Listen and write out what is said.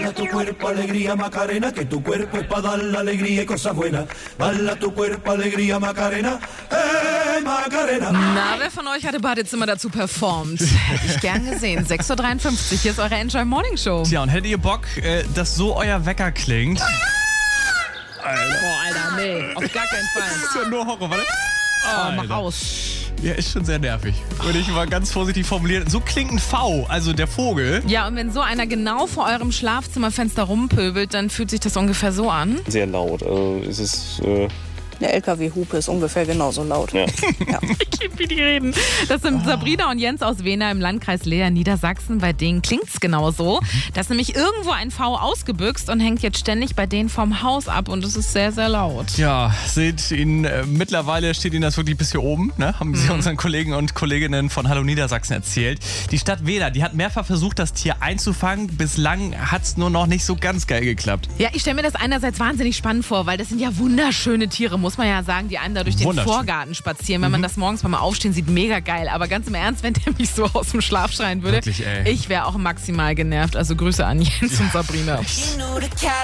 Baila tu cuerpo, alegría, Macarena, que tu cuerpo es para dar la alegría y cosas buenas. Baila tu cuerpo, alegría, Macarena, Macarena. Na, wer von euch hat im Badezimmer dazu performt? Hätte ich gern gesehen. 6.53 Uhr, hier ist eure Enjoy Morning Show. Tja, und hättet ihr Bock, dass so euer Wecker klingt? Alter, nee, auf gar keinen Fall. Das ist ja nur Horror, warte. Mach aus. Ja, ist schon sehr nervig. Würde ich mal ganz vorsichtig formulieren. So klingt ein V, also der Vogel. Ja, und wenn so einer genau vor eurem Schlafzimmerfenster rumpöbelt, dann fühlt sich das ungefähr so an. Sehr laut. Also es ist... Eine LKW-Hupe ist ungefähr genauso laut. Ja. Ich liebe, wie die reden. Das sind Sabrina und Jens aus Wehner im Landkreis Leer, Niedersachsen. Bei denen klingt's genauso. Da ist nämlich irgendwo ein V ausgebüxt und hängt jetzt ständig bei denen vom Haus ab. Und es ist sehr, sehr laut. Ja, seht ihn, mittlerweile steht Ihnen das wirklich bis hier oben, ne? Haben Sie unseren Kollegen und Kolleginnen von Hallo Niedersachsen erzählt. Die Stadt Wehner, die hat mehrfach versucht, das Tier einzufangen. Bislang hat's nur noch nicht so ganz geil geklappt. Ja, ich stelle mir das einerseits wahnsinnig spannend vor, weil das sind ja wunderschöne Tiere, muss man ja sagen, die einen da durch den Vorgarten spazieren. Wenn man das morgens beim Aufstehen sieht, mega geil. Aber ganz im Ernst, wenn der mich so aus dem Schlaf schreien würde, wirklich, ey. Ich wäre auch maximal genervt. Also Grüße an Jens und Sabrina.